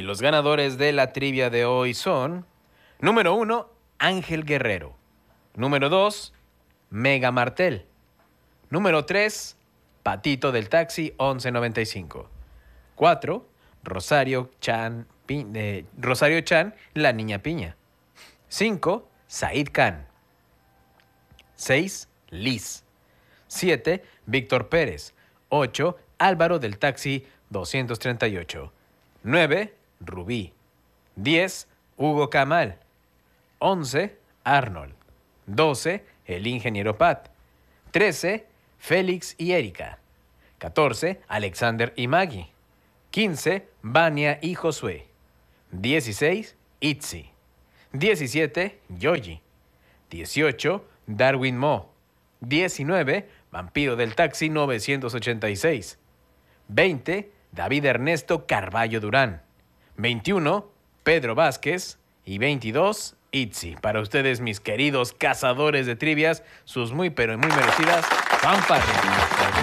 Y los ganadores de la trivia de hoy son... Número 1, Ángel Guerrero. Número 2, Mega Martel. Número 3, Patito del Taxi 1195. 4, Rosario Chan, la niña piña. 5, Said Khan. 6, Liz. 7, Víctor Pérez. 8, Álvaro del Taxi 238. 9, Rubí. 10, Hugo Camal. 11, Arnold. 12, el ingeniero Pat. 13, Félix y Erika. 14, Alexander y Maggie. 15, Vania y Josué. 16, Itzi. 17, Yoyi. 18, Darwin Mo. 19, Vampiro del Taxi 986. 20, David Ernesto Carballo Durán. 21, Pedro Vázquez. Y 22, Itzi. Para ustedes, mis queridos cazadores de trivias, sus muy pero muy merecidas fanfarrias.